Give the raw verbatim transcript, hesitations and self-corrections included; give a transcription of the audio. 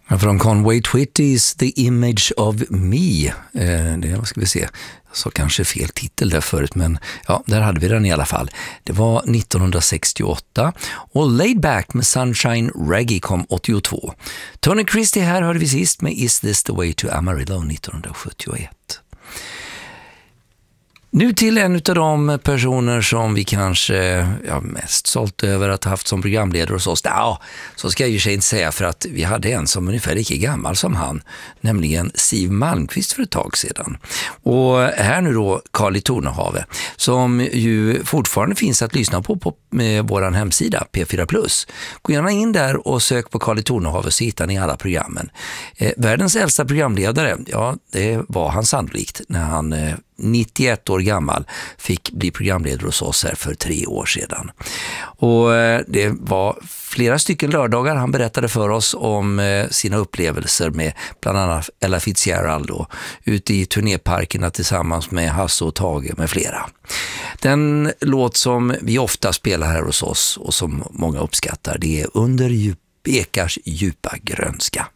Från Conway Twitty's The Image of Me. Eh, det vad ska vi se. Så kanske fel titel där förut, men ja, där hade vi den i alla fall. Det var nittonhundrasextioåtta och Laid Back med Sunshine Reggae kom åttiotvå. Tony Christie här hörde vi sist med Is This The Way to Amarillo nittonhundrasjuttioett. Nu till en av de personer som vi kanske ja, mest sålt över att ha haft som programledare hos oss. Ja, så ska jag ju sig inte säga, för att vi hade en som ungefär lika gammal som han, nämligen Siw Malmkvist för ett tag sedan. Och här nu då Carl i Tornehave, som ju fortfarande finns att lyssna på på med vår hemsida P fyra plus. Gå gärna in där och sök på Carl i Tornehave så hittar ni alla programmen. Eh, världens äldsta programledare, ja det var han sannolikt när han eh, nittioett år gammal fick bli programledare hos oss här för tre år sedan. Och det var flera stycken lördagar han berättade för oss om sina upplevelser med bland annat Ella Fitzgerald och ute i turnéparkerna tillsammans med Hasse och Tage med flera. Den låt som vi ofta spelar här hos oss och som många uppskattar, det är Under djup, ekars djupa grönska.